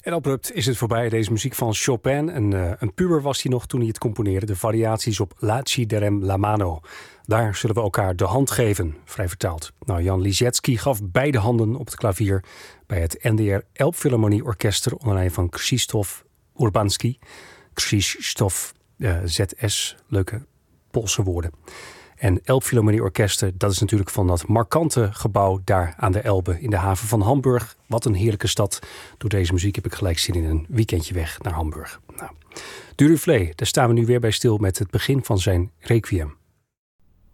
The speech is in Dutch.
En abrupt is het voorbij. Deze muziek van Chopin. Een puber was hij nog toen hij het componeerde. De variaties op La ci darem la mano. Daar zullen we elkaar de hand geven, vrij vertaald. Nou, Jan Liszewski gaf beide handen op het klavier bij het NDR Elbphilharmonie Orkester onder leiding van Krzysztof Urbanski. Krzysztof ZS, leuke Poolse woorden. En Elbphilharmonie Orkester, dat is natuurlijk van dat markante gebouw daar aan de Elbe in de haven van Hamburg. Wat een heerlijke stad. Door deze muziek heb ik gelijk zin in een weekendje weg naar Hamburg. Nou, Duruflé, daar staan we nu weer bij stil met het begin van zijn Requiem.